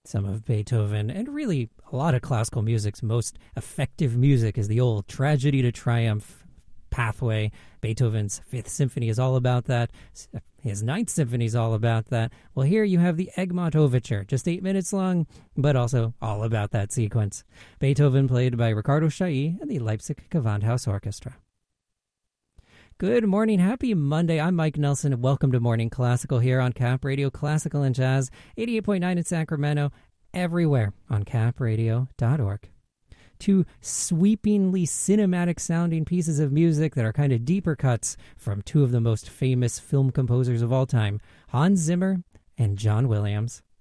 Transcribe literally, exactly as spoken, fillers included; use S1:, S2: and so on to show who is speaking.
S1: Some of Beethoven, and really a lot of classical music's most effective music is the old tragedy to triumph pathway. Beethoven's Fifth Symphony is all about that. His Ninth Symphony is all about that. Well, here you have the Egmont Overture, just eight minutes long, but also all about that sequence. Beethoven played by Ricardo Chailly and the Leipzig Gewandhaus Orchestra. Good morning. Happy Monday. I'm Mike Nelson. Welcome to Morning Classical here on Cap Radio Classical and Jazz, eighty-eight point nine in Sacramento, everywhere on cap radio dot org. Two sweepingly cinematic sounding pieces of music that are kind of deeper cuts from two of the most famous film composers of all time, Hans Zimmer and John Williams.